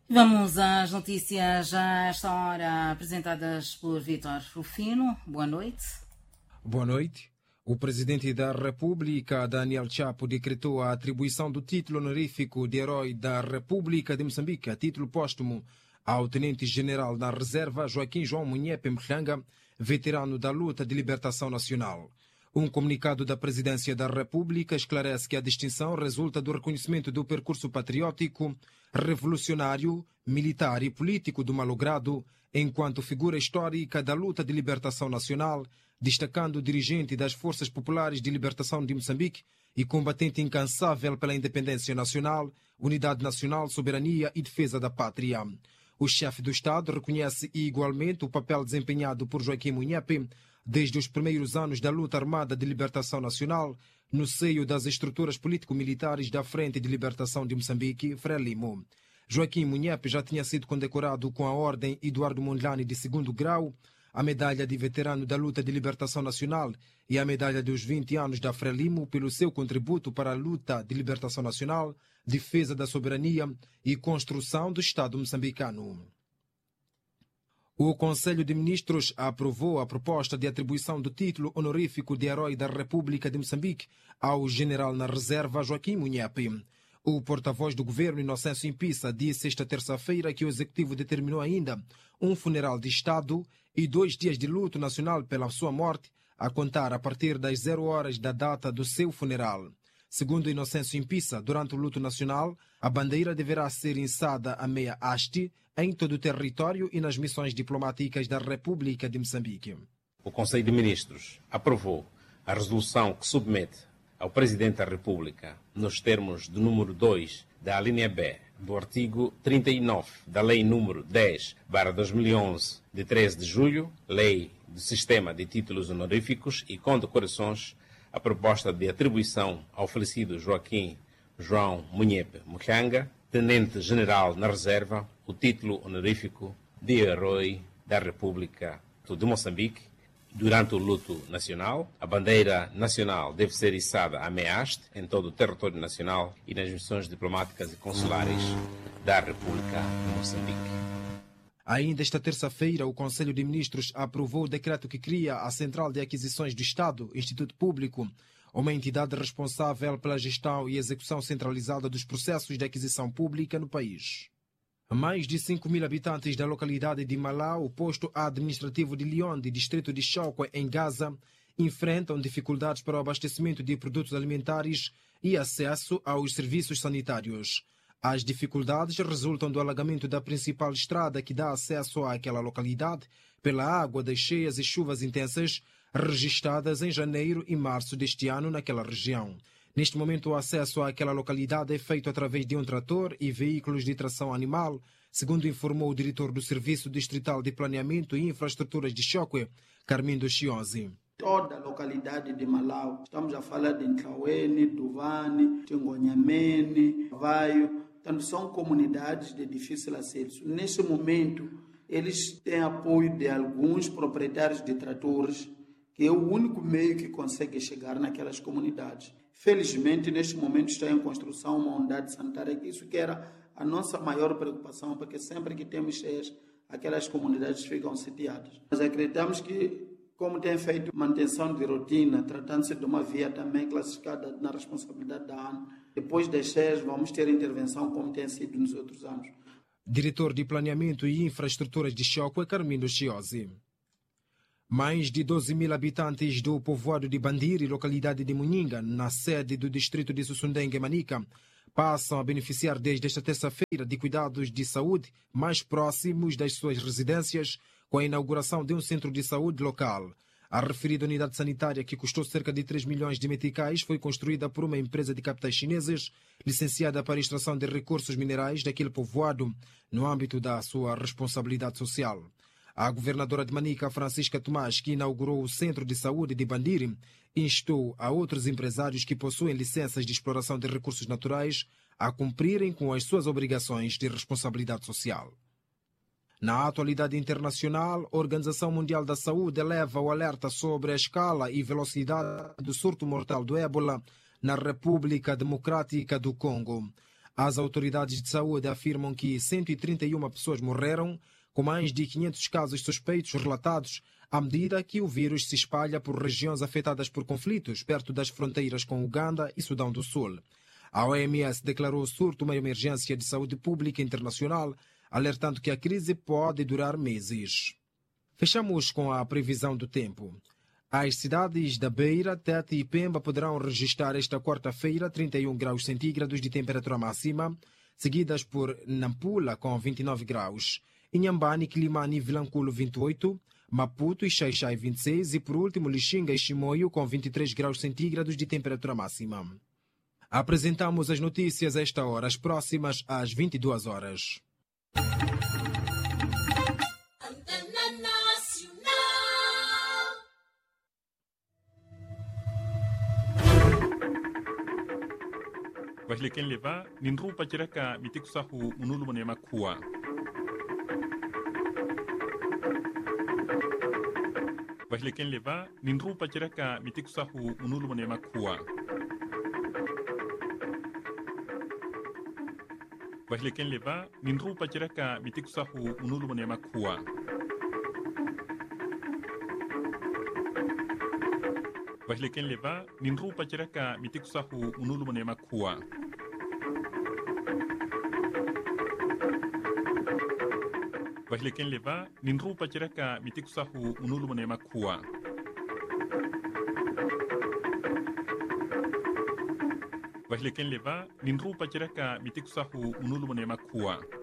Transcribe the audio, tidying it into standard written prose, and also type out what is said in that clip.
Vamos às notícias já a esta hora apresentadas por Vítor Rufino. Boa noite. Boa noite. O presidente da República, Daniel Chapo, decretou a atribuição do título honorífico de Herói da República de Moçambique, a título póstumo, ao tenente-general da Reserva Joaquim João Munhepe Mhlanga, veterano da luta de libertação nacional. Um comunicado da Presidência da República esclarece que a distinção resulta do reconhecimento do percurso patriótico, revolucionário, militar e político do malogrado, enquanto figura histórica da luta de libertação nacional, destacando o dirigente das Forças Populares de Libertação de Moçambique e combatente incansável pela independência nacional, unidade nacional, soberania e defesa da pátria. O chefe do Estado reconhece igualmente o papel desempenhado por Joaquim Munhepe desde os primeiros anos da luta armada de libertação nacional, no seio das estruturas político-militares da Frente de Libertação de Moçambique, Frelimo. Joaquim Munhepe já tinha sido condecorado com a Ordem Eduardo Mondlane de 2º grau, a Medalha de Veterano da Luta de Libertação Nacional e a Medalha dos 20 anos da Frelimo pelo seu contributo para a luta de libertação nacional, defesa da soberania e construção do Estado moçambicano. O Conselho de Ministros aprovou a proposta de atribuição do título honorífico de Herói da República de Moçambique ao general na reserva Joaquim Munhepe. O porta-voz do governo, Inocêncio Impissa, disse esta terça-feira que o executivo determinou ainda um funeral de Estado e 2 dias de luto nacional pela sua morte, a contar a partir das 0 horas da data do seu funeral. Segundo Inocêncio Impissa, durante o luto nacional, a bandeira deverá ser içada a meia haste em todo o território e nas missões diplomáticas da República de Moçambique. O Conselho de Ministros aprovou a resolução que submete ao Presidente da República, nos termos do número 2 da linha B do artigo 39 da Lei número 10/2011, de 13 de julho, Lei do Sistema de Títulos Honoríficos e Condecorações, a proposta de atribuição ao falecido Joaquim João Munhepe Mhlanga, Tenente-General na Reserva, o título honorífico de Herói da República de Moçambique. Durante o luto nacional, a bandeira nacional deve ser içada à meia haste em todo o território nacional e nas missões diplomáticas e consulares da República de Moçambique. Ainda esta terça-feira, o Conselho de Ministros aprovou o decreto que cria a Central de Aquisições do Estado, Instituto Público, uma entidade responsável pela gestão e execução centralizada dos processos de aquisição pública no país. Mais de 5.000 habitantes da localidade de Malau, posto administrativo de Lionde, distrito de Chokwe, em Gaza, enfrentam dificuldades para o abastecimento de produtos alimentares e acesso aos serviços sanitários. As dificuldades resultam do alagamento da principal estrada que dá acesso àquela localidade pela água das cheias e chuvas intensas registradas em janeiro e março deste ano naquela região. Neste momento, o acesso àquela localidade é feito através de um trator e veículos de tração animal, segundo informou o diretor do Serviço Distrital de Planeamento e Infraestruturas de Chokwe, Carmindo Chiosi. Toda a localidade de Malau, estamos a falar de Ntlauene, Duvane, Tingonhamene, Vaio, portanto, são comunidades de difícil acesso. Nesse momento, eles têm apoio de alguns proprietários de tratores, que é o único meio que consegue chegar naquelas comunidades. Felizmente, neste momento está em construção uma unidade sanitária, que isso que era a nossa maior preocupação, porque sempre que temos cheias, aquelas comunidades ficam sitiadas. Nós acreditamos que, como tem feito manutenção de rotina, tratando-se de uma via também classificada na responsabilidade da ANA, depois das cheias vamos ter intervenção como tem sido nos outros anos. Diretor de Planeamento e Infraestruturas de Chokwe, Carmindo Chiosi. Mais de 12.000 habitantes do povoado de Bandiri, localidade de Muninga, na sede do distrito de Sussundengue, Manica, passam a beneficiar desde esta terça-feira de cuidados de saúde mais próximos das suas residências, com a inauguração de um centro de saúde local. A referida unidade sanitária, que custou cerca de 3 milhões de meticais, foi construída por uma empresa de capitais chineses, licenciada para a extração de recursos minerais daquele povoado, no âmbito da sua responsabilidade social. A governadora de Manica, Francisca Tomás, que inaugurou o Centro de Saúde de Bandiri, instou a outros empresários que possuem licenças de exploração de recursos naturais a cumprirem com as suas obrigações de responsabilidade social. Na atualidade internacional, a Organização Mundial da Saúde eleva o alerta sobre a escala e velocidade do surto mortal do ébola na República Democrática do Congo. As autoridades de saúde afirmam que 131 pessoas morreram, com mais de 500 casos suspeitos relatados, à medida que o vírus se espalha por regiões afetadas por conflitos perto das fronteiras com Uganda e Sudão do Sul. A OMS declarou o surto uma emergência de saúde pública internacional, alertando que a crise pode durar meses. Fechamos com a previsão do tempo. As cidades da Beira, Tete e Pemba poderão registrar esta quarta-feira 31 graus centígrados de temperatura máxima, seguidas por Nampula com 29 graus, Inhambane, Quilimane e Vilanculo 28, Maputo e Xai-Xai 26 e por último Lixinga e Chimoio com 23 graus centígrados de temperatura máxima. Apresentamos as notícias a esta hora, as próximas às 22 horas. Vashleken leva ninrupa chiraka mitikusahu unulu manema kuwa. Vashleken leva ninrupa chiraka mitikusahu unulu manema kuwa. Vashleken leva ninrupa chiraka mitikusahu unulu manema kuwa. Vashleken leva ninrupa chiraka mitikusahu unulu manema kuwa. Vashleken leva ninrupa chiraka mitikusahu unulu manema kuwa. Vashleken leva ninrupa chiraka mitikusahu unulu manema kuwa.